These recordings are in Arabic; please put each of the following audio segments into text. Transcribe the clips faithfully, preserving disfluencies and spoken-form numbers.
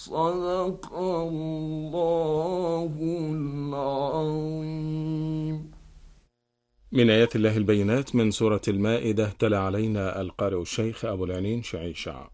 صدق الله العظيم. من آيات الله البينات من سورة المائدة. تلا علينا القارئ الشيخ أبو العنين شعيشع.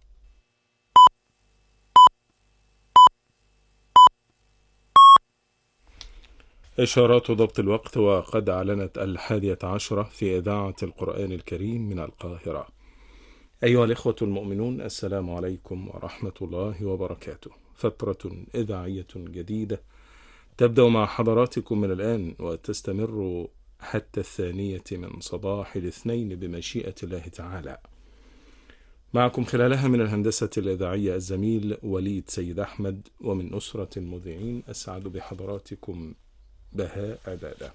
إشارات ضبط الوقت، وقد أعلنت الحادية عشرة في إذاعة القرآن الكريم من القاهرة. أيها الإخوة المؤمنون، السلام عليكم ورحمة الله وبركاته. فترة إذاعية جديدة تبدأ مع حضراتكم من الآن وتستمر حتى الثانية من صباح الاثنين بمشيئة الله تعالى. معكم خلالها من الهندسة الإذاعية الزميل وليد سيد أحمد، ومن أسرة المذيعين أسعد بحضراتكم بهاء عبادة.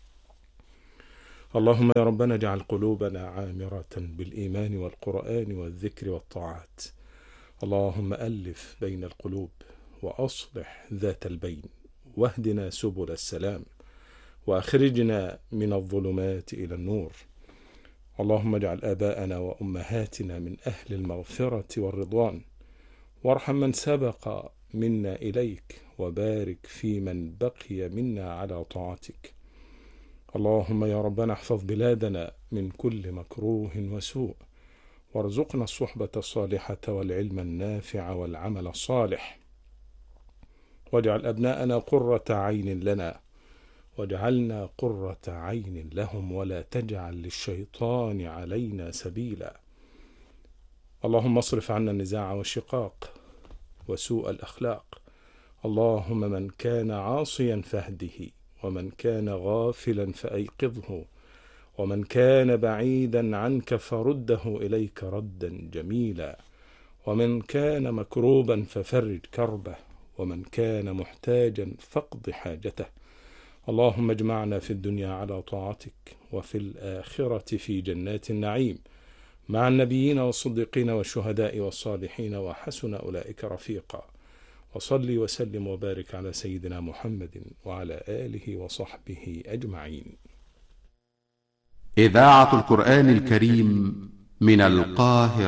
اللهم يا ربنا اجعل قلوبنا عامرة بالإيمان والقرآن والذكر والطاعات. اللهم ألف بين القلوب وأصلح ذات البين، واهدنا سبل السلام، وأخرجنا من الظلمات إلى النور. اللهم اجعل آباءنا وأمهاتنا من أهل المغفرة والرضوان، وارحم من سبق منا إليك، وبارك في من بقي منا على طاعتك. اللهم يا ربنا احفظ بلادنا من كل مكروه وسوء، وارزقنا الصحبة الصالحة والعلم النافع والعمل الصالح، واجعل أبناءنا قرة عين لنا، واجعلنا قرة عين لهم، ولا تجعل للشيطان علينا سبيلا. اللهم اصرف عنا النزاع والشقاق وسوء الأخلاق. اللهم من كان عاصيا فاهده، ومن كان غافلا فأيقظه، ومن كان بعيدا عنك فرده إليك ردا جميلا، ومن كان مكروبا ففرج كربه، ومن كان محتاجا فاقض حاجته. اللهم اجمعنا في الدنيا على طاعتك، وفي الآخرة في جنات النعيم مع النبيين والصديقين والشهداء والصالحين، وحسن أولئك رفيقا. وصلي وسلم وبارك على سيدنا محمد وعلى آله وصحبه أجمعين. إذاعة القرآن الكريم من القاهرة.